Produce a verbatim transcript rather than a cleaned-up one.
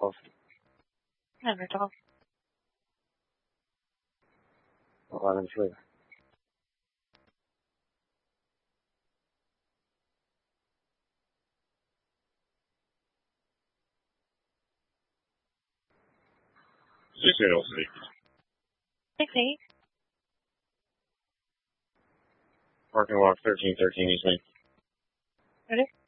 twelve. Number twelve. eleven three. six eight oh three. Six eight. Parking lot thirteen thirteen East Main. Ready?